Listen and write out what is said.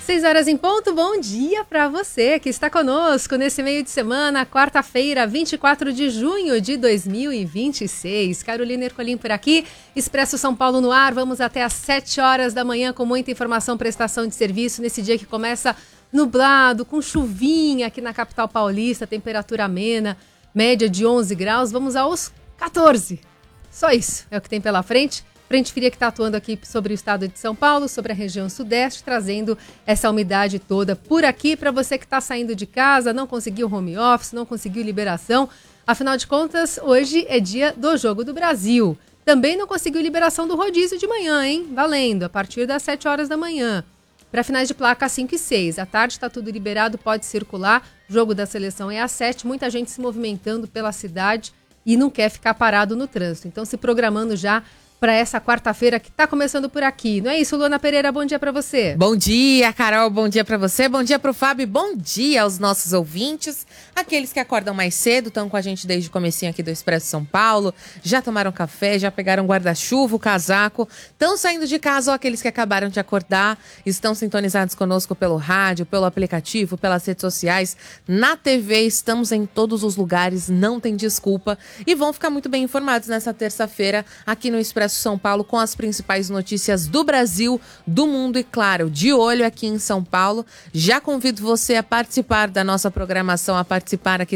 6 horas em ponto, bom dia para você que está conosco nesse meio de semana, quarta-feira, 24 de junho de 2026. Carolina Ercolim por aqui, Expresso São Paulo no ar, vamos até às 7 horas da manhã com muita informação, prestação de serviço, nesse dia que começa nublado, com chuvinha aqui na capital paulista, temperatura amena, média de 11 graus, vamos aos 14. Só isso é o que tem pela frente. Frente fria que está atuando aqui sobre o estado de São Paulo, sobre a região sudeste, trazendo essa umidade toda por aqui para você que está saindo de casa, não conseguiu home office, não conseguiu liberação. Afinal de contas, hoje é dia do Jogo do Brasil. Também não conseguiu liberação do rodízio de manhã, hein? Valendo, a partir das 7 horas da manhã. Para finais de placa 5 e 6. À tarde está tudo liberado, pode circular. O jogo da seleção é às 7. Muita gente se movimentando pela cidade e não quer ficar parado no trânsito. Então, se programando já para essa quarta-feira que está começando por aqui. Não é isso, Luana Pereira? Bom dia para você. Bom dia, Carol. Bom dia para você. Bom dia para o Fábio. Bom dia aos nossos ouvintes. Aqueles que acordam mais cedo, estão com a gente desde o comecinho aqui do Expresso São Paulo. Já tomaram café, já pegaram guarda-chuva, o casaco. Estão saindo de casa ou aqueles que acabaram de acordar. Estão sintonizados conosco pelo rádio, pelo aplicativo, pelas redes sociais, na TV. Estamos em todos os lugares, não tem desculpa. E vão ficar muito bem informados nessa terça-feira aqui no Expresso São Paulo com as principais notícias do Brasil, do mundo e, claro, de olho aqui em São Paulo. Já convido você a participar da nossa programação, a participar aqui